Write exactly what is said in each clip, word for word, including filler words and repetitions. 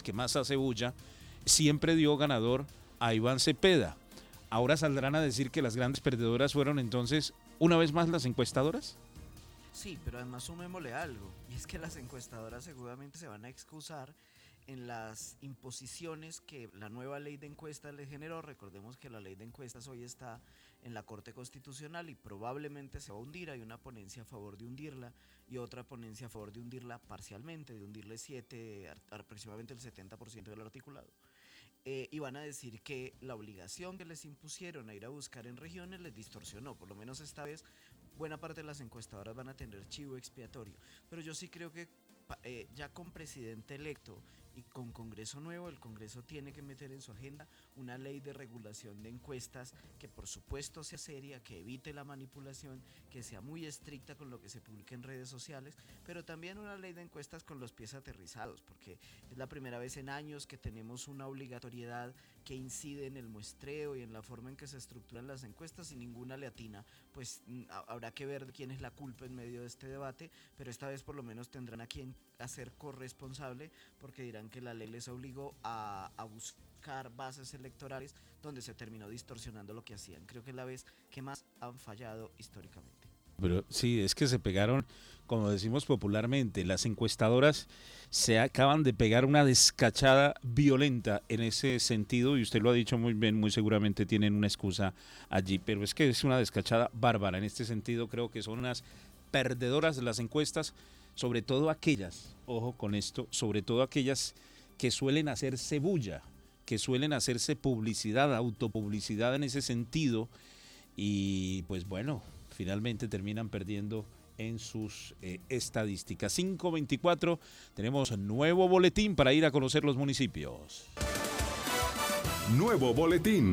que más hace bulla, siempre dio ganador a Iván Cepeda. ¿Ahora saldrán a decir que las grandes perdedoras fueron entonces una vez más las encuestadoras? Sí, pero además sumémosle algo, y es que las encuestadoras seguramente se van a excusar en las imposiciones que la nueva ley de encuestas le generó. Recordemos que la ley de encuestas hoy está en la Corte Constitucional y probablemente se va a hundir. Hay una ponencia a favor de hundirla y otra ponencia a favor de hundirla parcialmente, de hundirle siete, aproximadamente el setenta por ciento del articulado. Eh, y van a decir que la obligación que les impusieron a ir a buscar en regiones les distorsionó. Por lo menos esta vez buena parte de las encuestadoras van a tener chivo expiatorio. Pero yo sí creo que eh, ya con presidente electo y con Congreso nuevo, el Congreso tiene que meter en su agenda una ley de regulación de encuestas que por supuesto sea seria, que evite la manipulación, que sea muy estricta con lo que se publica en redes sociales, pero también una ley de encuestas con los pies aterrizados, porque es la primera vez en años que tenemos una obligatoriedad que incide en el muestreo y en la forma en que se estructuran las encuestas y ninguna le atina. Pues habrá que ver quién es la culpa en medio de este debate, pero esta vez por lo menos tendrán a quien hacer corresponsable, porque dirán que la ley les obligó a, a buscar bases electorales donde se terminó distorsionando lo que hacían. Creo que es la vez que más han fallado históricamente. Pero sí, es que se pegaron, como decimos popularmente, las encuestadoras se acaban de pegar una descachada violenta en ese sentido, y usted lo ha dicho muy bien, muy seguramente tienen una excusa allí, pero es que es una descachada bárbara. En este sentido creo que son unas perdedoras de las encuestas, sobre todo aquellas, ojo con esto, sobre todo aquellas que suelen hacerse bulla, que suelen hacerse publicidad, autopublicidad en ese sentido, y pues bueno, finalmente terminan perdiendo en sus eh, estadísticas. cinco veinticuatro, tenemos nuevo boletín para ir a conocer los municipios. Nuevo boletín.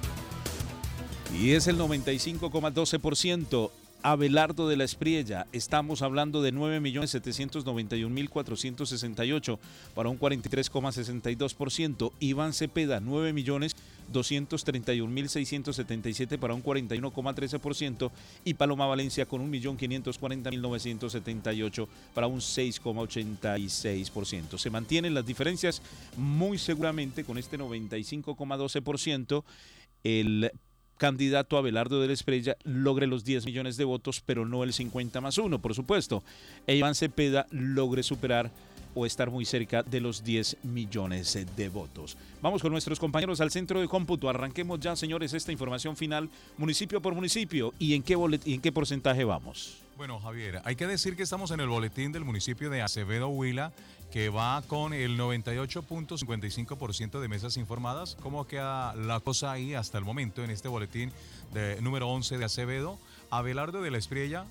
Y es el noventa y cinco coma doce por ciento. Abelardo de la Espriella, estamos hablando de nueve millones setecientos noventa y un mil cuatrocientos sesenta y ocho para un cuarenta y tres coma sesenta y dos por ciento. Iván Cepeda, nueve millones doscientos treinta y un mil seiscientos setenta y siete para un cuarenta y uno coma trece por ciento. Y Paloma Valencia con un millón quinientos cuarenta mil novecientos setenta y ocho para un seis coma ochenta y seis por ciento. Se mantienen las diferencias muy seguramente con este noventa y cinco coma doce por ciento. El candidato Abelardo de la Espriella logre los diez millones de votos, pero no el cincuenta más uno, por supuesto. E Iván Cepeda logre superar o estar muy cerca de los diez millones de votos. Vamos con nuestros compañeros al centro de cómputo. Arranquemos ya, señores, esta información final, municipio por municipio. ¿Y en qué bolet- y en qué porcentaje vamos? Bueno, Javier, hay que decir que estamos en el boletín del municipio de Acevedo Huila, que va con el noventa y ocho punto cincuenta y cinco por ciento de mesas informadas. ¿Cómo queda la cosa ahí hasta el momento en este boletín de número once de Acevedo? Abelardo de la Espriella,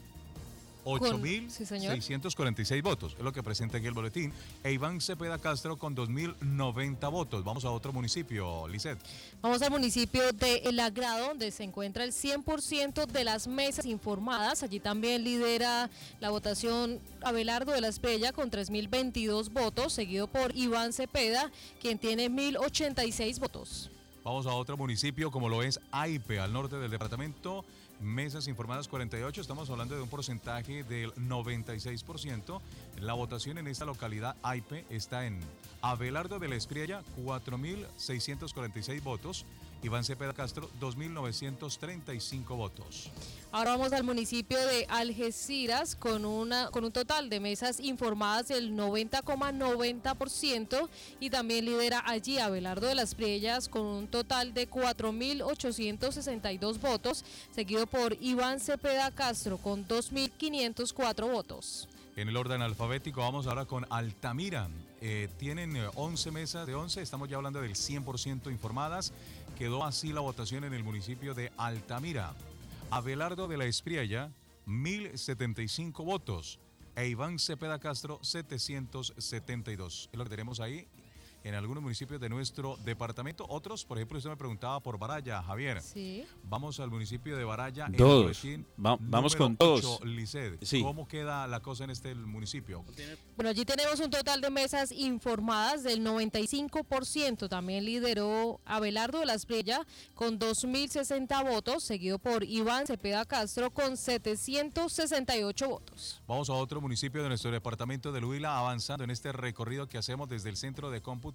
ocho mil seiscientos cuarenta y seis votos, es lo que presenta aquí el boletín. E Iván Cepeda Castro con dos mil noventa votos. Vamos a otro municipio, Lisset. Vamos al municipio de El Agrado, donde se encuentra el cien por ciento de las mesas informadas. Allí también lidera la votación Abelardo de la Espriella con tres mil veintidós votos, seguido por Iván Cepeda, quien tiene mil ochenta y seis votos. Vamos a otro municipio como lo es Aipe, al norte del departamento. Mesas informadas cuarenta y ocho, estamos hablando de un porcentaje del noventa y seis por ciento. La votación en esta localidad Aipe está en Abelardo de la Espriella, cuatro mil seiscientos cuarenta y seis votos. Iván Cepeda Castro, dos mil novecientos treinta y cinco votos. Ahora vamos al municipio de Algeciras con, una, con un total de mesas informadas del noventa coma noventa por ciento, y también lidera allí Abelardo de las Espriellas con un total de cuatro mil ochocientos sesenta y dos votos, seguido por Iván Cepeda Castro con dos mil quinientos cuatro votos. En el orden alfabético vamos ahora con Altamira. Eh, tienen once mesas de once, estamos ya hablando del cien por ciento informadas. Quedó así la votación en el municipio de Altamira. Abelardo de la Espriella, mil setenta y cinco votos. E Iván Cepeda Castro, setecientos setenta y dos. Es lo que tenemos ahí en algunos municipios de nuestro departamento. Otros, por ejemplo, usted me preguntaba por Baraya, Javier. Sí. Vamos al municipio de Baraya. Todos. En Va, vamos con ocho, todos. Lisset. Sí. ¿Cómo queda la cosa en este municipio? Bueno, allí tenemos un total de mesas informadas del noventa y cinco por ciento. También lideró Abelardo de la Espriella con dos mil sesenta votos, seguido por Iván Cepeda Castro con setecientos sesenta y ocho votos. Vamos a otro municipio de nuestro departamento del Huila, avanzando en este recorrido que hacemos desde el centro de cómputo